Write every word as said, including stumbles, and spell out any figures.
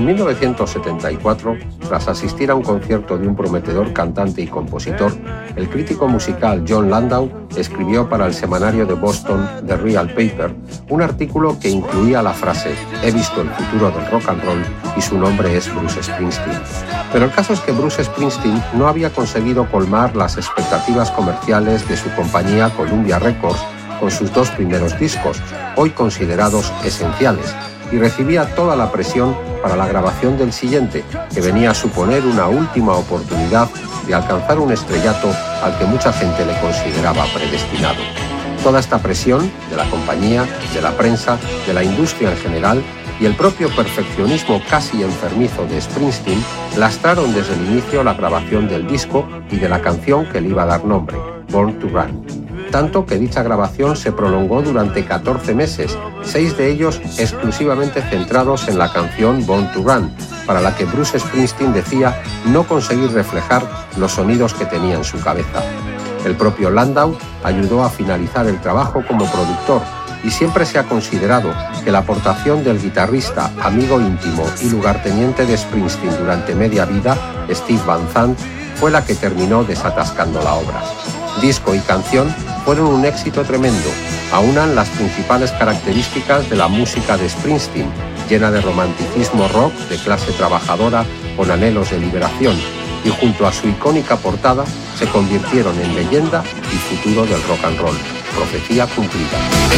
En mil novecientos setenta y cuatro, tras asistir a un concierto de un prometedor cantante y compositor, el crítico musical Jon Landau escribió para el semanario de Boston The Real Paper un artículo que incluía la frase «He visto el futuro del rock and roll» y su nombre es Bruce Springsteen. Pero el caso es que Bruce Springsteen no había conseguido colmar las expectativas comerciales de su compañía Columbia Records con sus dos primeros discos, hoy considerados esenciales, y recibía toda la presión para la grabación del siguiente, que venía a suponer una última oportunidad de alcanzar un estrellato al que mucha gente le consideraba predestinado. Toda esta presión de la compañía, de la prensa, de la industria en general y el propio perfeccionismo casi enfermizo de Springsteen lastraron desde el inicio la grabación del disco y de la canción que le iba a dar nombre, Born to Run. Tanto que dicha grabación se prolongó durante catorce meses, seis de ellos exclusivamente centrados en la canción Born to Run, para la que Bruce Springsteen decía no conseguir reflejar los sonidos que tenía en su cabeza. El propio Landau ayudó a finalizar el trabajo como productor y siempre se ha considerado que la aportación del guitarrista, amigo íntimo y lugarteniente de Springsteen durante media vida, Steve Van Zandt, fue la que terminó desatascando la obra. Disco y canción fueron un éxito tremendo, aunan las principales características de la música de Springsteen, llena de romanticismo rock de clase trabajadora con anhelos de liberación, y junto a su icónica portada se convirtieron en leyenda y futuro del rock and roll, profecía cumplida.